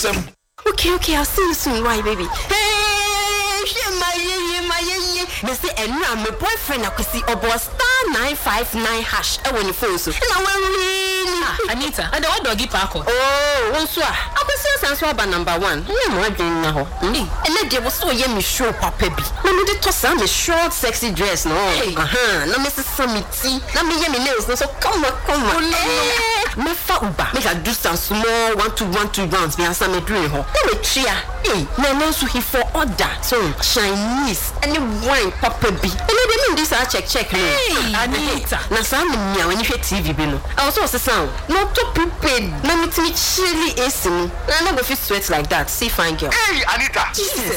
Some. Okay, I'll see you soon. Why, baby? Hey, my me say my boyfriend akwesi obo *959# when you phone so. Na we Anita, and what doggy parko? Oh, one so. Akwesi sanso ba number 1. You mo adwin na ho. And dey was so ye me show papa bi. Na me dey toss am short sexy dress no. Na me say samiti. Na me ye me nails no so come on. Me fa uba. Make I do some small 1 rounds be answer me doing ho. Na me tria. Na so he for order. So Chinese any wine papa bi. And they mean this check no. Anita. Na sa me nya when you hear TV bi no. I also say sound. Not to prepared. Na me chilly AC. Na no go fit sweat like that. See fine girl. Hey, Anita. Jesus.